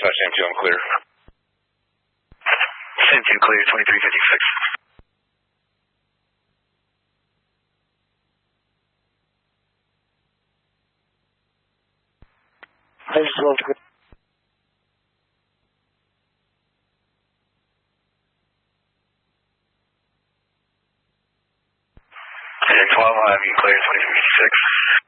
Dispatch Sam 2, I'm clear. Sam 2 clear, 2356. I just love to go. And 12, I'm clear, 2356.